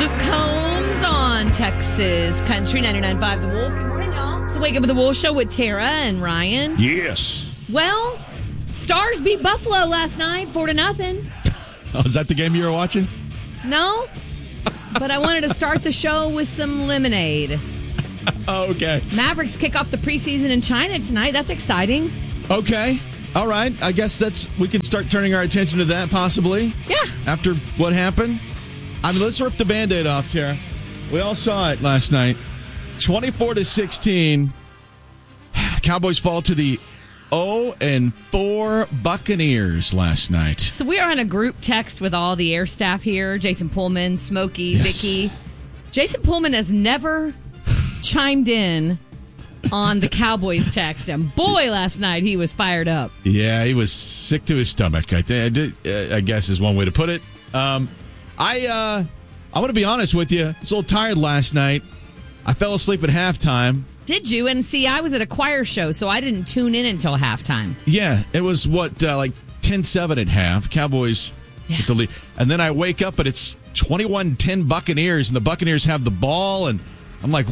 Luke Combs on Texas Country 99.5 The Wolf. Good morning, y'all. It's the Wake Up with the Wolf show with Tara and Ryan. Yes. Well, Stars beat Buffalo last night 4-0. Oh, is that the game you were watching? No, but I wanted to start the show with some lemonade. Oh, okay. Mavericks kick off the preseason in China tonight. That's exciting. Okay. All right. I guess we can start turning our attention to that possibly. Yeah. After what happened. I mean, let's rip the Band-Aid off, Tara. We all saw it last night. 24-16. Cowboys fall to the 0-4 Buccaneers last night. So we are on a group text with all the air staff here. Jason Pullman, Smokey, Yes. Vicky. Jason Pullman has never chimed in on the Cowboys text. And boy, last night he was fired up. Yeah, he was sick to his stomach, I guess is one way to put it. I want to be honest with you. I was a little tired last night. I fell asleep at halftime. Did you? And see, I was at a choir show, so I didn't tune in until halftime. Yeah, it was like 10-7 at half. Cowboys with the lead. And then I wake up and it's 21-10 Buccaneers, and the Buccaneers have the ball, and I'm like...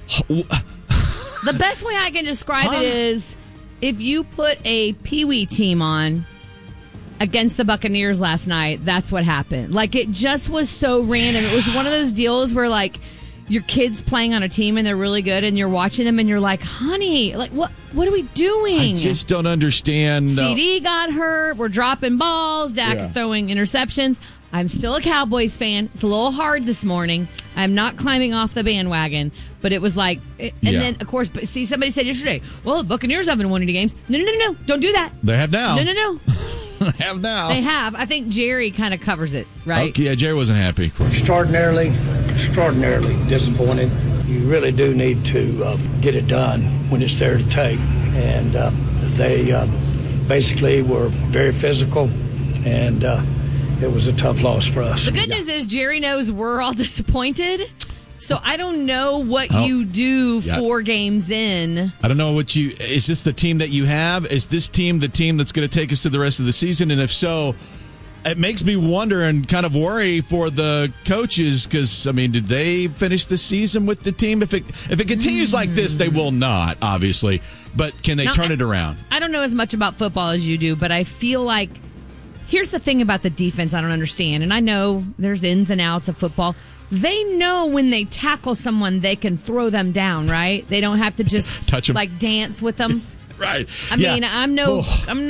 The best way I can describe it is if you put a Pee-wee team on against the Buccaneers last night, that's what happened. Like, it just was so random. It was one of those deals where, like, your kid's playing on a team and they're really good and you're watching them and you're like, honey, like, what are we doing? I just don't understand. CD got hurt. We're dropping balls. Dak's throwing interceptions. I'm still a Cowboys fan. It's a little hard this morning. I'm not climbing off the bandwagon, but it was like, then, of course, but see, somebody said yesterday, well, the Buccaneers haven't won any games. No. Don't do that. They have now. No. They have now. They have. I think Jerry kind of covers it, right? Okay, yeah, Jerry wasn't happy. Extraordinarily disappointed. You really do need to get it done when it's there to take. And they basically were very physical, and it was a tough loss for us. The good news is Jerry knows we're all disappointed. So I don't know what you do 4 games in. I don't know is this the team that you have? Is this team the team that's going to take us to the rest of the season? And if so, it makes me wonder and kind of worry for the coaches because, I mean, did they finish the season with the team? If it continues like this, they will not, obviously. But can they turn it around? I don't know as much about football as you do, but I feel like here's the thing about the defense I don't understand. And I know there's ins and outs of football. They know when they tackle someone, they can throw them down, right? They don't have to just touch them, like dance with them, right? I mean, I'm no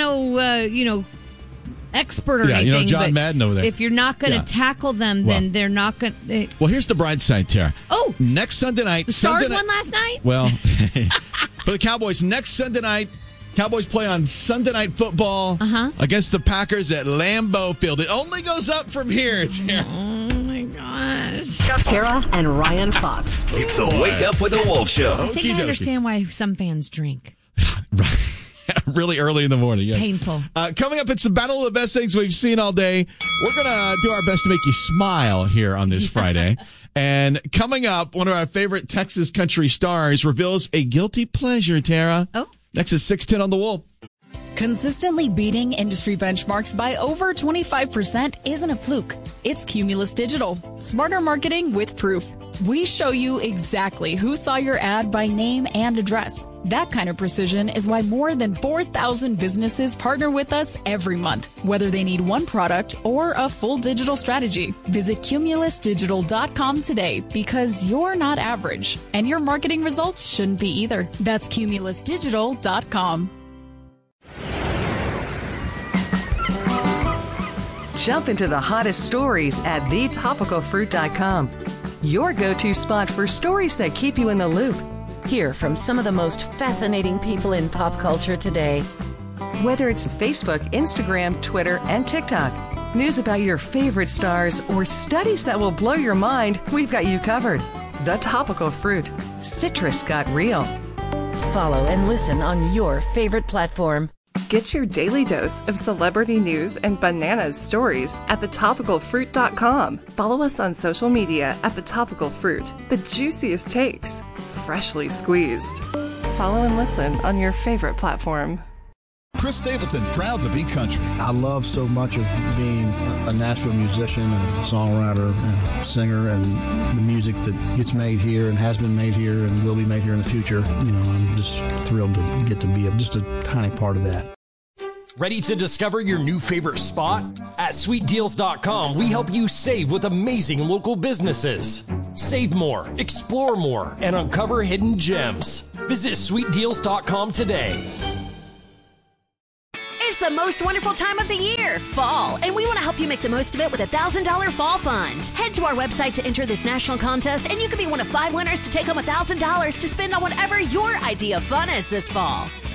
expert or anything. John Madden over there. If you're not going to tackle them, then they're not going. Well, here's the bright side, Tara. Oh, next Sunday night, the Stars won last night. Well, for the Cowboys, next Sunday night. Cowboys play on Sunday Night Football against the Packers at Lambeau Field. It only goes up from here, Tara. Oh, my gosh. Tara and Ryan Fox. It's the Wake Up with the Wolf Show. I think I understand why some fans drink. Really early in the morning. Yeah. Painful. Coming up, it's the battle of the best things we've seen all day. We're going to do our best to make you smile here on this Friday. And coming up, one of our favorite Texas country stars reveals a guilty pleasure, Tara. Oh. Next is 610 on the Wolf. Consistently beating industry benchmarks by over 25% isn't a fluke. It's Cumulus Digital. Smarter marketing with proof. We show you exactly who saw your ad by name and address. That kind of precision is why more than 4,000 businesses partner with us every month, whether they need one product or a full digital strategy. Visit cumulusdigital.com today because you're not average, and your marketing results shouldn't be either. That's cumulusdigital.com. Jump into the hottest stories at thetopicalfruit.com. Your go-to spot for stories that keep you in the loop. Hear from some of the most fascinating people in pop culture today. Whether it's Facebook, Instagram, Twitter, and TikTok, news about your favorite stars, or studies that will blow your mind, we've got you covered. The Topical Fruit. Citrus got real. Follow and listen on your favorite platform. Get your daily dose of celebrity news and bananas stories at thetopicalfruit.com. Follow us on social media at The Topical Fruit. The juiciest takes, freshly squeezed. Follow and listen on your favorite platform. Chris Stapleton, proud to be country. I love so much of being a Nashville musician and a songwriter and singer, and the music that gets made here and has been made here and will be made here in the future. You know, I'm just thrilled to get to be just a tiny part of that. Ready to discover your new favorite spot? At sweetdeals.com, we help you save with amazing local businesses. Save more, explore more, and uncover hidden gems. Visit sweetdeals.com today. It's the most wonderful time of the year, fall, and we want to help you make the most of it with a $1,000 fall fund. Head to our website to enter this national contest, and you could be one of 5 winners to take home $1,000 to spend on whatever your idea of fun is this fall.